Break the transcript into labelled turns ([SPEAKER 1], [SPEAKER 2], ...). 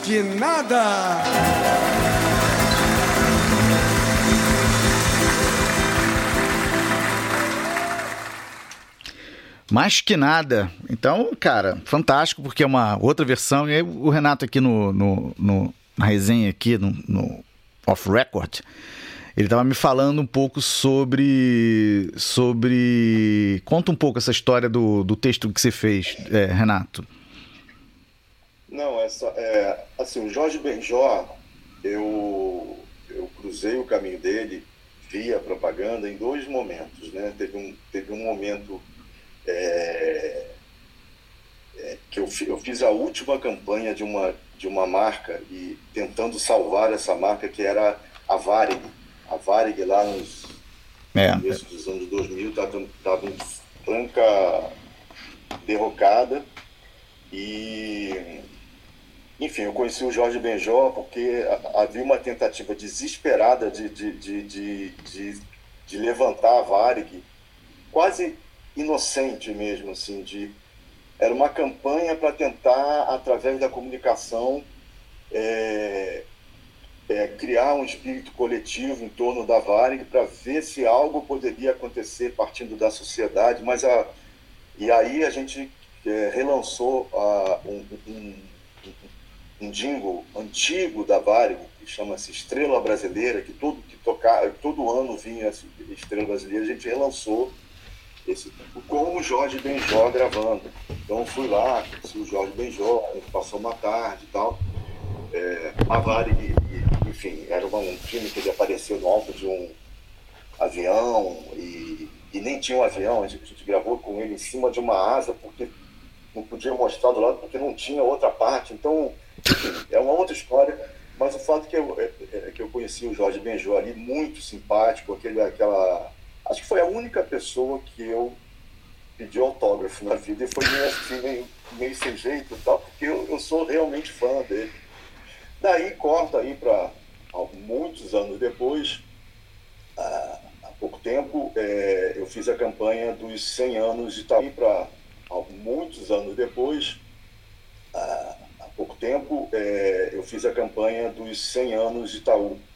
[SPEAKER 1] que nada!
[SPEAKER 2] Mais que nada. Então, cara, fantástico, porque é uma outra versão. E aí o Renato aqui na resenha aqui, no Off Record, ele estava me falando um pouco sobre... Conta um pouco essa história do texto que você fez, Renato.
[SPEAKER 3] Não, assim, o Jorge Benjor, eu cruzei o caminho dele via propaganda em 2 momentos, né? Teve um momento que eu fiz a última campanha de uma marca e tentando salvar essa marca, que era a Varig. A Varig lá nos começo dos anos 2000 estava em franca derrocada e... Enfim, eu conheci o Jorge Benjor porque havia uma tentativa desesperada de levantar a Varig, quase inocente mesmo, assim, era uma campanha para tentar, através da comunicação, criar um espírito coletivo em torno da Varig para ver se algo poderia acontecer partindo da sociedade, e aí a gente relançou um jingle antigo da Varig, que chama-se Estrela Brasileira, que todo ano vinha Estrela Brasileira, a gente relançou com o Jorge Benjor gravando. Então fui lá, conheci o Jorge Benjor, a gente passou uma tarde e tal. A Varig, enfim, era um filme que ele apareceu no alto de um avião e nem tinha um avião, a gente gravou com ele em cima de uma asa, porque não podia mostrar do lado, porque não tinha outra parte. Então, enfim, é uma outra história, mas o fato que eu conheci o Jorge Benjor ali, muito simpático, acho que foi a única pessoa que eu pedi autógrafo na vida, e foi meio sem jeito e tal, porque eu sou realmente fã dele. Daí corta aí para muitos anos depois, há pouco tempo, eu fiz a campanha dos 100 anos de Itaú. Muitos anos depois, há pouco tempo, eu fiz a campanha dos 100 anos de Itaú.